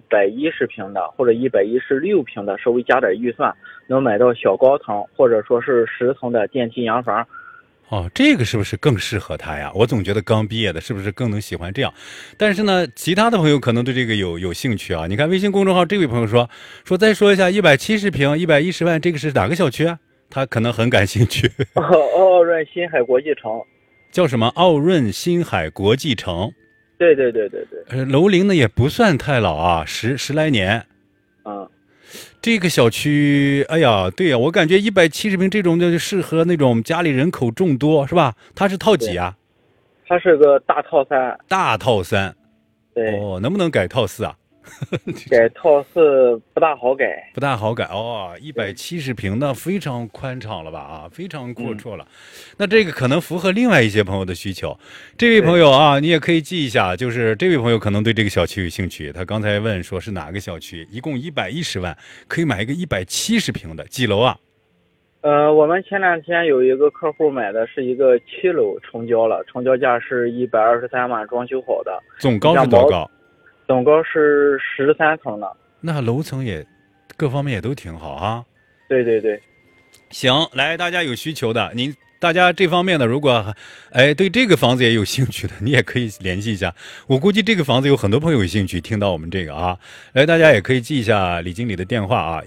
110平的或者116平的，稍微加点预算，能买到小高层或者说是10层的电梯洋房。 哦，这个是不是更适合他呀？我总觉得刚毕业的是不是更能喜欢这样？但是呢，其他的朋友可能对这个有兴趣啊。你看微信公众号这位朋友说再说一下170平110万，这个是哪个小区啊？他可能很感兴趣。 奥润新海国际城。 叫什么？奥润新海国际城。 对。 楼龄呢也不算太老啊，十来年。这个小区，哎呀，对呀，我感觉170平这种就适合那种家里人口众多，是吧？它是套几啊？ 它是个大套3。 大套3。 对。 哦，能不能改套4啊？ 改套4不大好改。 哦，170平那非常宽敞了吧啊，非常阔绰了。那这个可能符合另外一些朋友的需求。这位朋友啊，你也可以记一下，就是这位朋友可能对这个小区有兴趣，他刚才问说是哪个小区，一共110万，可以买一个170平的，几楼啊？ 我们前2天有一个客户买的是一个7楼成交了，成交价是123万，装修好的。 总高是多高？ 总高是13层的。 那楼层也各方面也都挺好啊。 对。 行，来，大家有需求的，大家这方面的，如果对这个房子也有兴趣的，你也可以联系一下。我估计这个房子有很多朋友有兴趣听到我们这个啊。来，大家也可以记一下李经理的电话啊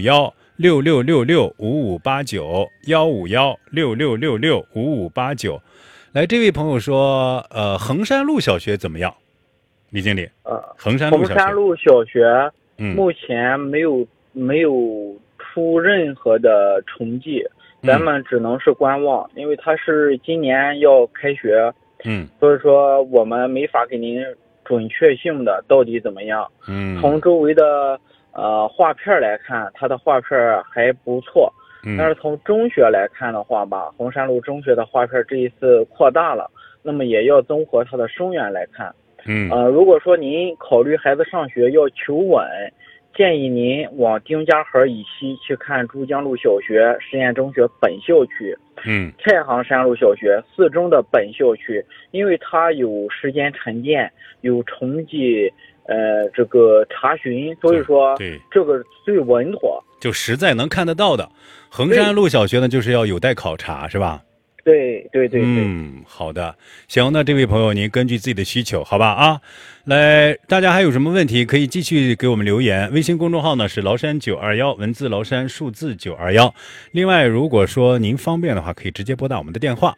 ，15166665589，15166665589。来，这位朋友说衡山路小学怎么样？李经理，衡山路小学目前没有出任何的成绩，咱们只能是观望，因为他是今年要开学，所以说我们没法给您准确性的到底怎么样。从周围的画片来看，他的画片还不错，但是从中学来看的话吧，衡山路中学的画片这一次扩大了，那么也要综合他的生源来看。如果说您考虑孩子上学要求稳，建议您往丁家河以西去看珠江路小学、实验中学本校区，太行山路小学4中的本校区，因为它有时间沉淀，有成绩这个查询，所以说这个最稳妥， 就实在能看得到的。衡山路小学呢，就是要有待考察，是吧？ 对。 好的，行，那这位朋友您根据自己的需求，好吧啊，来，大家还有什么问题可以继续给我们留言。微信公众号呢是崂山921，文字崂山，数字921。另外，如果说您方便的话，可以直接拨打我们的电话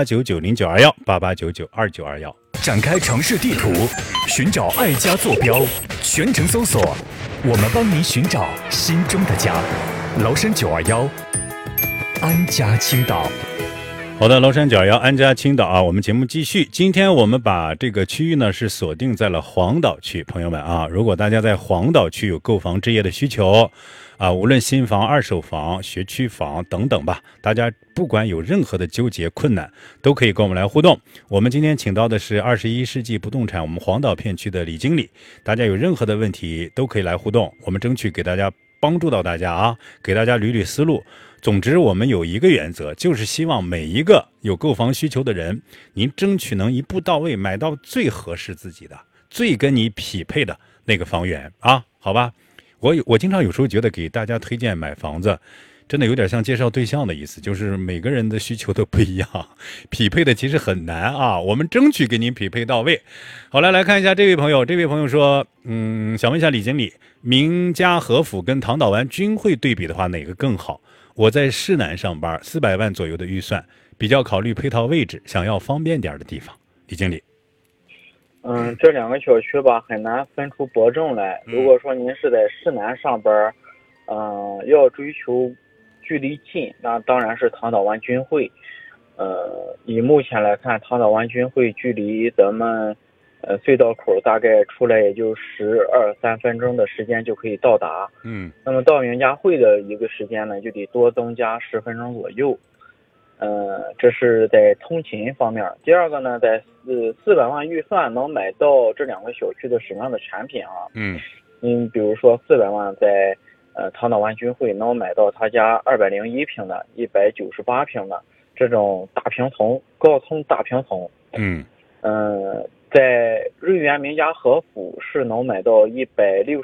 88990921，88992921。 展开城市地图，寻找爱家坐标，全程搜索，我们帮您寻找心中的家。崂山921，安家青岛。 好的，崂山921安家青岛啊，我们节目继续。今天我们把这个区域呢是锁定在了黄岛区，朋友们啊，如果大家在黄岛区有购房置业的需求啊，无论新房、二手房、学区房等等吧，大家不管有任何的纠结困难，都可以跟我们来互动。我们今天请到的是21世纪不动产我们黄岛片区的李经理，大家有任何的问题都可以来互动，我们争取给大家帮助到大家啊，给大家捋思路。总之我们有一个原则，就是希望每一个有购房需求的人，您争取能一步到位买到最合适自己的、最跟你匹配的那个房源啊，好吧？我经常有时候觉得给大家推荐买房子真的有点像介绍对象的意思，就是每个人的需求都不一样，匹配的其实很难啊，我们争取给您匹配到位。好，来看一下这位朋友说想问一下李经理，名家和府跟唐岛湾均汇对比的话哪个更好？我在市南上班，400万左右的预算，比较考虑配套位置，想要方便点的地方。李经理， 这2个小区吧很难分出伯仲来。如果说您是在市南上班，要追求距离近，那当然是唐岛湾均汇。以目前来看，唐岛湾均汇距离咱们隧道口大概出来也就12-13分钟的时间就可以到达。那么到名家汇的一个时间呢，就得多增加10分钟左右。这是在通勤方面。第二个呢，在400万预算能买到这2个小区的什么样的产品啊？比如说400万在唐岛湾均汇能买到他家201平的、198平的这种大平层、高层大平层。在瑞源名家和府是能买到160